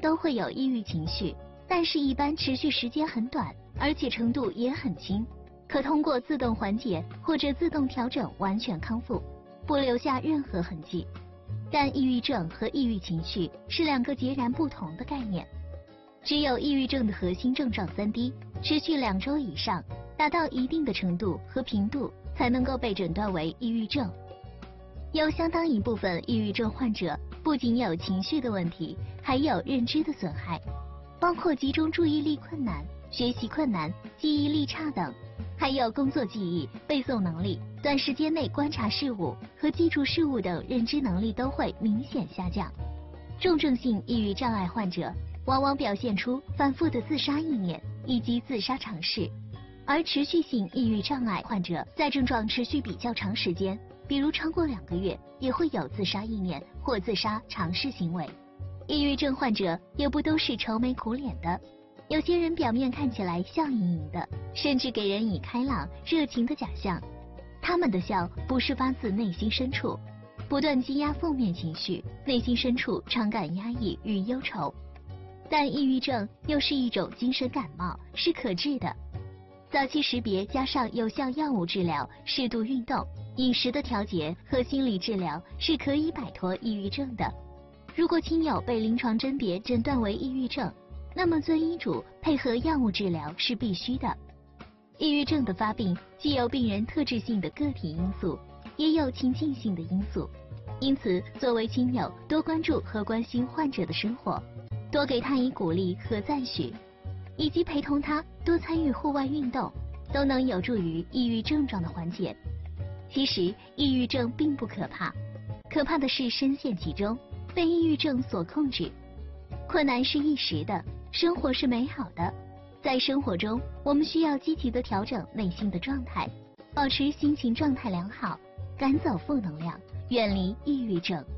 都会有抑郁情绪，但是一般持续时间很短，而且程度也很轻，可通过自动缓解或者自动调整完全康复，不留下任何痕迹。但抑郁症和抑郁情绪是两个截然不同的概念。只有抑郁症的核心症状3D 持续2周以上，达到一定的程度和频度，才能够被诊断为抑郁症。有相当一部分抑郁症患者不仅有情绪的问题，还有认知的损害，包括集中注意力困难、学习困难、记忆力差等，还有工作记忆、背诵能力、短时间内观察事物和记住事物等认知能力都会明显下降。重症性抑郁障碍患者往往表现出反复的自杀意念以及自杀尝试，而持续性抑郁障碍患者在症状持续比较长时间，比如超过2个月，也会有自杀意念或自杀尝试行为。抑郁症患者也不都是愁眉苦脸的，有些人表面看起来笑盈盈的，甚至给人以开朗热情的假象，他们的笑不是发自内心深处，不断积压负面情绪，内心深处常感压抑与忧愁。但抑郁症又是一种精神感冒，是可治的。早期识别加上有效药物治疗、适度运动、饮食的调节和心理治疗是可以摆脱抑郁症的。如果亲友被临床甄别诊断为抑郁症，那么遵医嘱配合药物治疗是必须的。抑郁症的发病既有病人特质性的个体因素，也有情境性的因素，因此作为亲友多关注和关心患者的生活，多给他以鼓励和赞许，以及陪同他多参与户外运动，都能有助于抑郁症状的缓解。其实抑郁症并不可怕，可怕的是深陷其中，被抑郁症所控制。困难是一时的，生活是美好的。在生活中，我们需要积极地调整内心的状态，保持心情状态良好，赶走负能量，远离抑郁症。